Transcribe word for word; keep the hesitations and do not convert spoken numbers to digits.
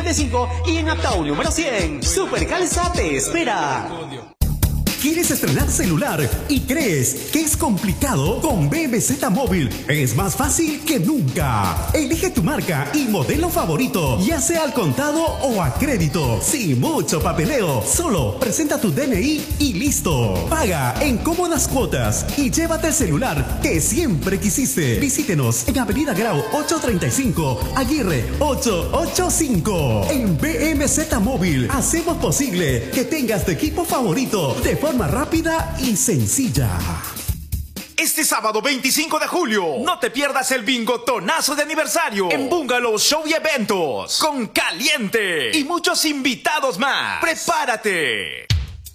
cincuenta y cinco y en Uptown número cien. Super Calza te espera. ¿Quieres estrenar celular y crees que es complicado? Con B M Z Móvil es más fácil que nunca. Elige tu marca y modelo favorito, ya sea al contado o a crédito, sin mucho papeleo. Solo presenta tu D N I y listo. Paga en cómodas cuotas y llévate el celular que siempre quisiste. Visítenos en Avenida Grau ochocientos treinta y cinco, Aguirre ochocientos ochenta y cinco. En B M Z Móvil hacemos posible que tengas tu equipo favorito de forma rápida y sencilla. Este sábado veinticinco de julio, no te pierdas el bingotonazo de aniversario en Bungalow Show y Eventos, con Caliente y muchos invitados más. ¡Prepárate!